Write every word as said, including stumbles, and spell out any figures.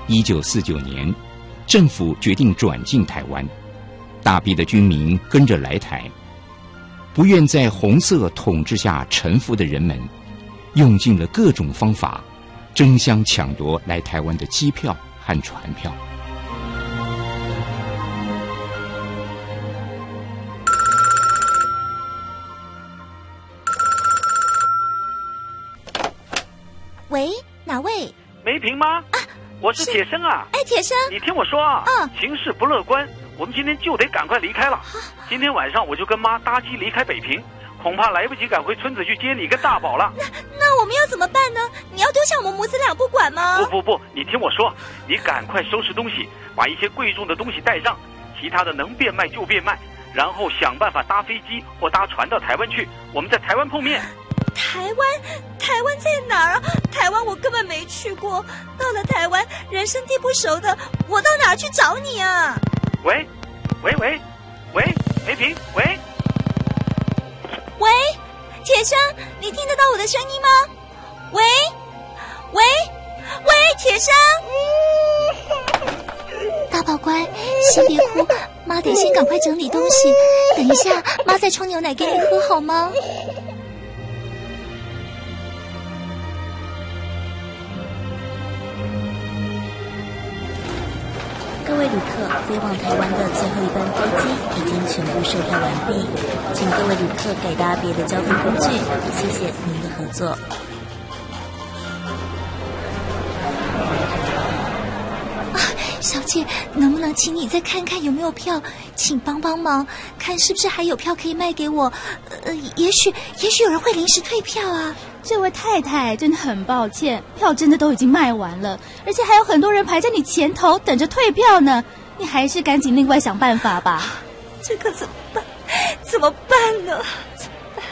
一九四九年，政府决定转进台湾，大批的军民跟着来台。不愿在红色统治下臣服的人们，用尽了各种方法，争相抢夺来台湾的机票和船票。 喂，哪位？ 梅萍吗？啊，我是铁生啊。 哎，铁生， 你听我说啊， 嗯， 形势不乐观，我们今天就得赶快离开了。今天晚上我就跟妈搭机离开北平，恐怕来不及赶回村子去接你跟大宝了。 那那我们要怎么办呢？你要丢下我们母子俩不管吗？ 不不不，你听我说，你赶快收拾东西，把一些贵重的东西带上，其他的能变卖就变卖，然后想办法搭飞机或搭船到台湾去，我们在台湾碰面。 台湾？台湾在哪儿啊？台湾我根本没去过，到了台湾人生地不熟的，我到哪儿去找你啊？ 喂，喂喂，喂，梅萍，喂， 喂，铁生，你听得到我的声音吗？喂，喂，喂，铁生，大宝乖，先别哭，妈得先赶快整理东西，等一下妈再冲牛奶给你喝好吗？ 各位旅客，飞往台湾的最后一班飞机已经全部售票完毕，请各位旅客改搭别的交通工具，谢谢您的合作。 啊，小姐，能不能请你再看看有没有票？请帮帮忙，看是不是还有票可以卖给我。呃，也许也许有人会临时退票啊。 这位太太，真的很抱歉，票真的都已经卖完了，而且还有很多人排在你前头等着退票呢。你还是赶紧另外想办法吧。 这可怎么办？怎么办呢？